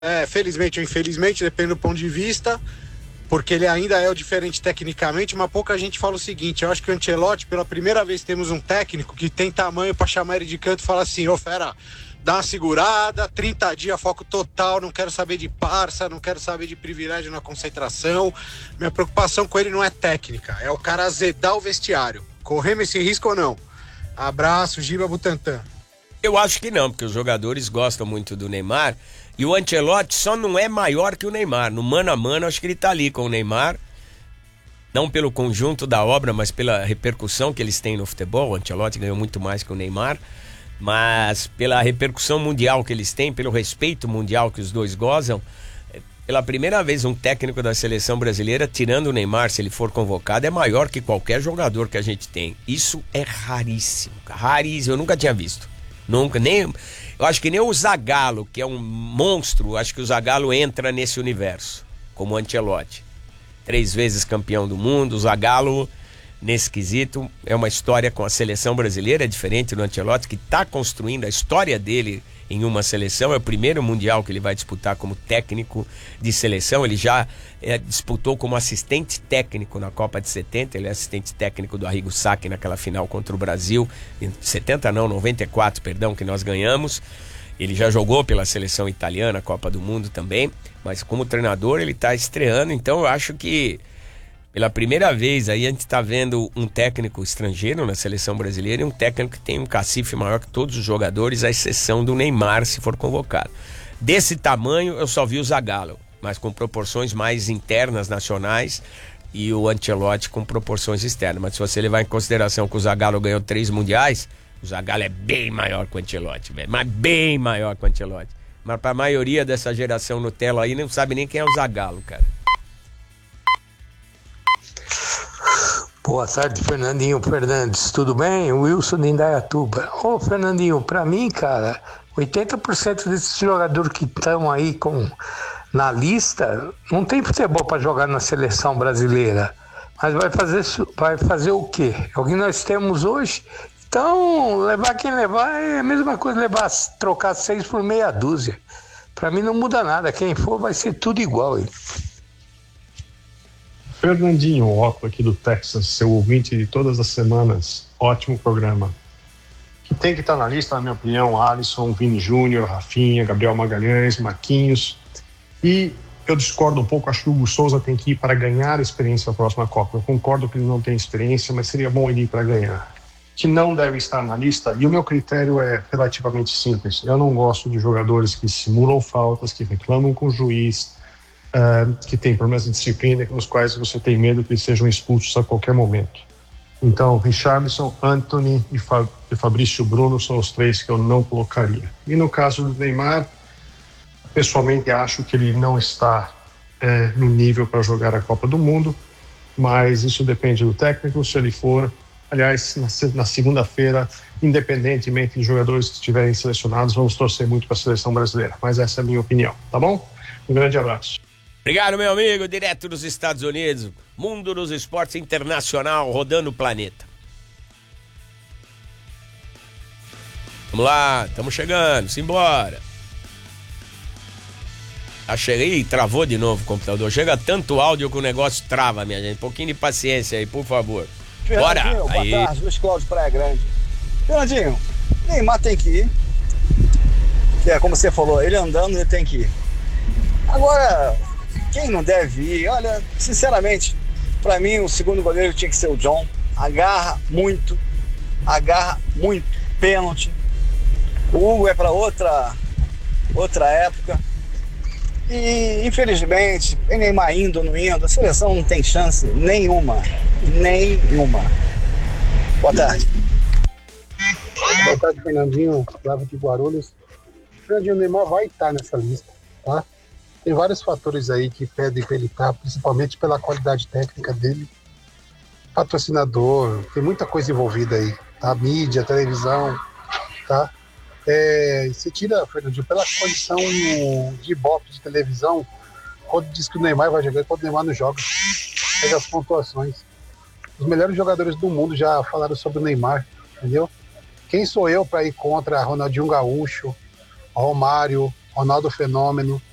felizmente ou infelizmente, depende do ponto de vista, porque ele ainda é o diferente tecnicamente, mas pouca gente fala o seguinte: eu acho que o Ancelotti, pela primeira vez temos um técnico que tem tamanho para chamar ele de canto e falar assim: ô fera, dá uma segurada, 30 dias, foco total, não quero saber de parça, não quero saber de privilégio na concentração. Minha preocupação com ele não é técnica, é o cara azedar o vestiário. Corremos esse risco ou não? Abraço, Giba Butantan. Eu acho que não, porque os jogadores gostam muito do Neymar e o Ancelotti só não é maior que o Neymar. No mano a mano, acho que ele tá ali com o Neymar, não pelo conjunto da obra, mas pela repercussão que eles têm no futebol. O Ancelotti ganhou muito mais que o Neymar, mas pela repercussão mundial que eles têm, pelo respeito mundial que os dois gozam. Pela primeira vez um técnico da seleção brasileira, tirando o Neymar, se ele for convocado, é maior que qualquer jogador que a gente tem. Isso é raríssimo, raríssimo, eu nunca tinha visto. Nunca, nem, eu acho que nem o Zagallo, que é um monstro, acho que o Zagallo entra nesse universo, como o Ancelotti. 3 vezes campeão do mundo, o Zagallo, nesse quesito, é uma história com a seleção brasileira, é diferente do Ancelotti, que está construindo a história dele em uma seleção. É o primeiro mundial que ele vai disputar como técnico de seleção. Ele já disputou como assistente técnico na Copa de 70, ele é assistente técnico do Arrigo Sacchi naquela final contra o Brasil, em 94, perdão, que nós ganhamos. Ele já jogou pela seleção italiana, a Copa do Mundo também, mas como treinador ele está estreando. Então eu acho que pela primeira vez aí a gente está vendo um técnico estrangeiro na seleção brasileira e um técnico que tem um cacife maior que todos os jogadores, à exceção do Neymar, se for convocado. Desse tamanho eu só vi o Zagallo, mas com proporções mais internas, nacionais, e o Ancelotti com proporções externas. Mas se você levar em consideração que o Zagallo ganhou 3 mundiais, o Zagallo é bem maior que o Ancelotti, velho, mas bem maior que o Ancelotti. Mas para a maioria dessa geração Nutella aí não sabe nem quem é o Zagallo, cara. Boa tarde, Fernandinho Fernandes, tudo bem? Wilson de Indaiatuba. Ô, Fernandinho, pra mim, cara, 80% desses jogadores que estão aí na lista não tem futebol pra jogar na seleção brasileira. Mas vai fazer o quê? É o que nós temos hoje. Então, levar quem levar é a mesma coisa, trocar 6 por meia dúzia. Pra mim não muda nada, quem for vai ser tudo igual aí. Fernandinho, Otto aqui do Texas, seu ouvinte de todas as semanas, ótimo programa. Que tem que estar na lista, na minha opinião, Alisson, Vini Júnior, Rafinha, Gabriel Magalhães, Marquinhos. E eu discordo um pouco, acho que o Hugo Souza tem que ir para ganhar experiência na próxima Copa. Eu concordo que ele não tem experiência, mas seria bom ele ir para ganhar. Que não deve estar na lista, e o meu critério é relativamente simples. Eu não gosto de jogadores que simulam faltas, que reclamam com o juiz, que tem problemas de disciplina, nos quais você tem medo que eles sejam expulsos a qualquer momento. Então, Richarlison, Antony e Fabrício Bruno são os 3 que eu não colocaria. E no caso do Neymar, pessoalmente acho que ele não está no nível para jogar a Copa do Mundo, mas isso depende do técnico, se ele for. Aliás, na segunda-feira, independentemente de jogadores que estiverem selecionados, vamos torcer muito para a seleção brasileira. Mas essa é a minha opinião, tá bom? Um grande abraço. Obrigado, meu amigo, direto dos Estados Unidos, mundo dos esportes internacional, rodando o planeta. Vamos lá, estamos chegando, simbora. Cheguei, travou de novo o computador. Chega tanto áudio que o negócio trava, minha gente. Um pouquinho de paciência aí, por favor. Bora! Boa tarde, Luiz Cláudio Praia Grande. Fernandinho, Neymar tem que ir. Que é como você falou, ele andando, ele tem que ir. Agora, quem não deve ir? Olha, sinceramente, pra mim o segundo goleiro tinha que ser o John. Agarra muito, pênalti. O Hugo é pra outra época. E infelizmente, Neymar indo ou não indo, a seleção não tem chance nenhuma. Boa tarde. Boa tarde, Fernandinho, Flávio de Guarulhos. Fernandinho, o Neymar vai estar nessa lista, tá? Tem vários fatores aí que pedem para ele estar, principalmente pela qualidade técnica dele. Patrocinador, tem muita coisa envolvida aí, tá? Mídia, televisão, tá? Você tira, Fernandinho, pela condição de ibope de televisão, quando diz que o Neymar vai jogar, quando o Neymar não joga, pega as pontuações. Os melhores jogadores do mundo já falaram sobre o Neymar, entendeu? Quem sou eu para ir contra Ronaldinho Gaúcho, Romário, Ronaldo Fenômeno?